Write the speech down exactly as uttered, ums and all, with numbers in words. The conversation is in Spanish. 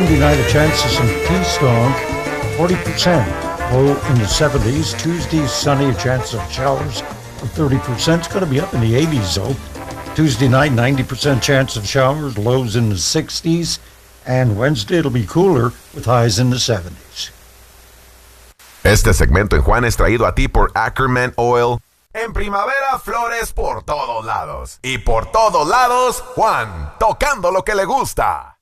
Monday night, a chance of some Keystone, forty percent. Low in the seventies. Tuesday, sunny, a chance of showers of thirty percent. It's going to be up in the eighties, though. Tuesday night, ninety percent chance of showers, lows in the sixties. And Wednesday, it'll be cooler with highs in the seventies. Este segmento en Juan es traído a ti por Ackerman Oil. En primavera, flores por todos lados. Y por todos lados, Juan, tocando lo que le gusta.